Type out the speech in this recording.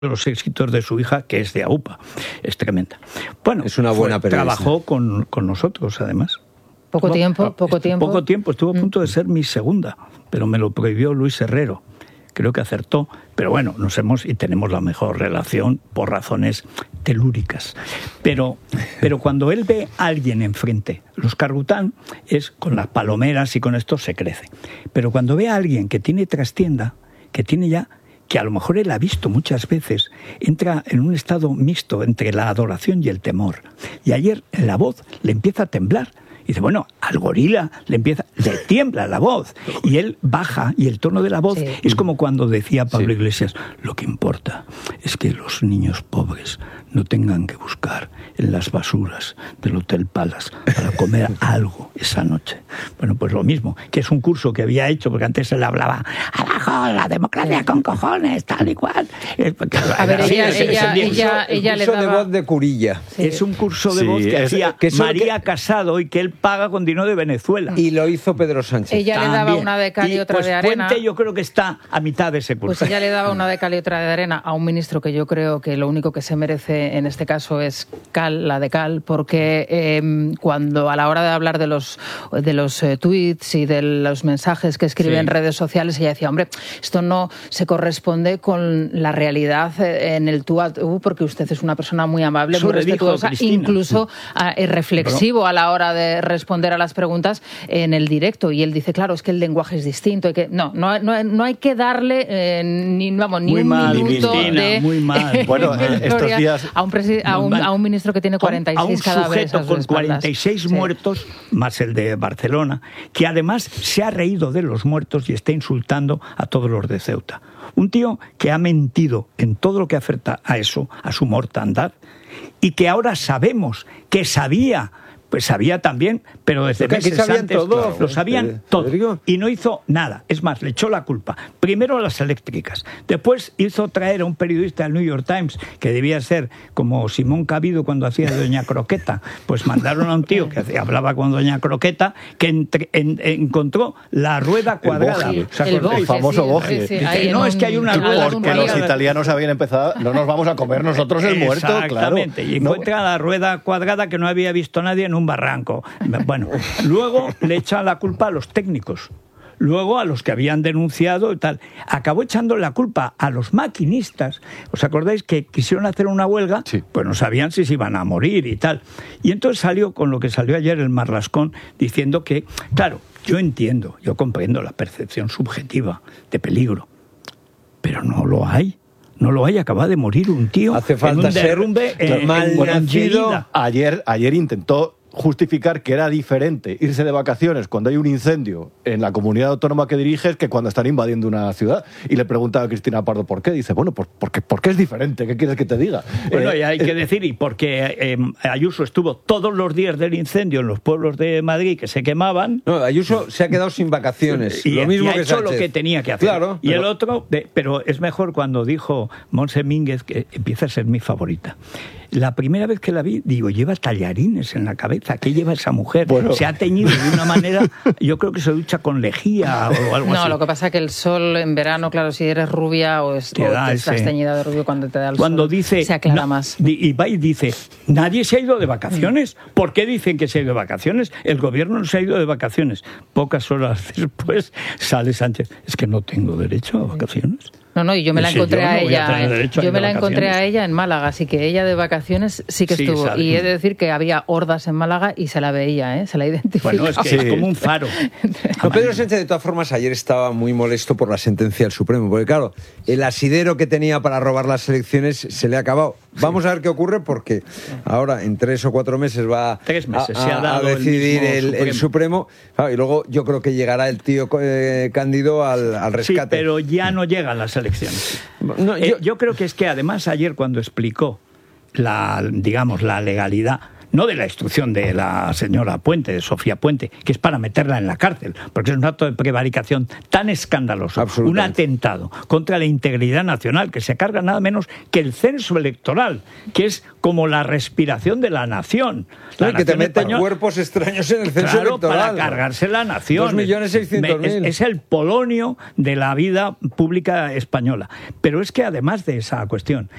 los éxitos de su hija, que es de AUPA. Es tremenda. Bueno, es una buena periodista. Trabajó con nosotros, además. Poco tiempo. Estuvo a punto de ser mi segunda, pero me lo prohibió Luis Herrero. Creo que acertó, pero bueno, y tenemos la mejor relación por razones telúricas. Pero cuando él ve a alguien enfrente, los Carrután es con las palomeras y con esto se crece. Pero cuando ve a alguien que tiene trastienda, que a lo mejor él ha visto muchas veces, entra en un estado mixto entre la adoración y el temor. Y ayer la voz le empieza a temblar. Y dice, bueno, al gorila le tiembla la voz. Y él baja, y el tono de la voz es como cuando decía Pablo Iglesias, lo que importa es que los niños pobres no tengan que buscar en las basuras del Hotel Palace para comer algo esa noche. Bueno, pues lo mismo, que es un curso que había hecho, porque antes se le hablaba, abajo, la democracia con cojones, tal y cual. A ver, ella le daba... de voz de Curilla. Sí. Es un curso de voz que hacía María Casado y que él paga con dinero de Venezuela. Y lo hizo Pedro Sánchez. Ella le daba una de cal y otra de arena. Puente yo creo que está a mitad de ese curso. Pues ella le daba una de cal y otra de arena a un ministro que yo creo que lo único que se merece en este caso es la de cal, porque cuando a la hora de hablar de los tweets y de los mensajes que escribe en redes sociales, ella decía, hombre, esto no se corresponde con la realidad en el tú a tú, porque usted es una persona muy amable, muy respetuosa, incluso reflexivo a la hora de responder a las preguntas en el directo. Y él dice, claro, es que el lenguaje es distinto, hay que no hay que darle ni un minuto de... Muy mal. Bueno, estos días... A un ministro que tiene 46 cadáveres a sus espaldas. Un sujeto con 46 muertos, más el de Barcelona, que además se ha reído de los muertos y está insultando a todos los de Ceuta. Un tío que ha mentido en todo lo que afecta a eso, a su mortandad, y que ahora sabemos que sabía... Pues sabía también, pero desde meses antes todo, lo sabían todo. Y no hizo nada. Es más, le echó la culpa. Primero a las eléctricas. Después hizo traer a un periodista del New York Times, que debía ser como Simón Cabido cuando hacía de Doña Croqueta. Pues mandaron a un tío que hablaba con Doña Croqueta, que encontró la rueda cuadrada. El famoso Bogie. No, es que hay una rueda porque los italianos habían empezado, no nos vamos a comer nosotros el muerto, claro. Exactamente. Y encuentra la rueda cuadrada que no había visto nadie en un barranco. Bueno, luego le echan la culpa a los técnicos, luego a los que habían denunciado y tal. Acabó echando la culpa a los maquinistas. ¿Os acordáis que quisieron hacer una huelga? Sí. Pues no sabían si se iban a morir y tal. Y entonces salió con lo que salió ayer el Marlascón, diciendo que, claro, yo comprendo la percepción subjetiva de peligro, pero no lo hay. No lo hay, acaba de morir un tío. Hace falta en un derrumbe mal nacido. Ayer intentó justificar que era diferente irse de vacaciones cuando hay un incendio en la comunidad autónoma que diriges que cuando están invadiendo una ciudad. Y le preguntaba a Cristina Pardo por qué. Dice, bueno, ¿por qué es diferente? ¿Qué quieres que te diga? Bueno, y hay que decir, y porque Ayuso estuvo todos los días del incendio en los pueblos de Madrid que se quemaban. No, Ayuso se ha quedado sin vacaciones. Y lo mismo ha que hecho Sánchez. lo que tenía que hacer. Claro, y el otro, pero es mejor cuando dijo Montse Mínguez, que empieza a ser mi favorita. La primera vez que la vi, digo, lleva tallarines en la cabeza. ¿Qué lleva esa mujer? Bueno. Se ha teñido de una manera, yo creo que se ducha con lejía o algo así. No, lo que pasa es que el sol en verano, claro, si eres rubia o estás teñida de rubio, cuando te da el cuando sol, dice, se aclara más. Y va y dice, nadie se ha ido de vacaciones. ¿Por qué dicen que se ha ido de vacaciones? El gobierno no se ha ido de vacaciones. Pocas horas después sale Sánchez. Es que no tengo derecho a vacaciones. No, y yo me la encontré a ella. Yo me la encontré a ella en Málaga, así que ella de vacaciones sí que estuvo. Sale. Y he de decir que había hordas en Málaga y se la veía, se la identificaba. Bueno, es que es como un faro. No, Pedro Sánchez, de todas formas, ayer estaba muy molesto por la sentencia del Supremo, porque claro, el asidero que tenía para robar las elecciones se le ha acabado. Vamos a ver qué ocurre, porque ahora en 3 o 4 meses va a decidir el Supremo. Claro, y luego yo creo que llegará el tío Cándido al rescate. Sí, pero ya no llegan las elecciones. Yo creo que es que además ayer cuando explicó la legalidad, no de la instrucción de la señora Puente, de Sofía Puente, que es para meterla en la cárcel, porque es un acto de prevaricación tan escandaloso, un atentado contra la integridad nacional, que se carga nada menos que el censo electoral, que es como la respiración de la nación. Y que te meten cuerpos extraños en el censo electoral. Para cargarse la nación. 2.600.000. Es el Polonio de la vida pública española. Pero es que además de esa cuestión,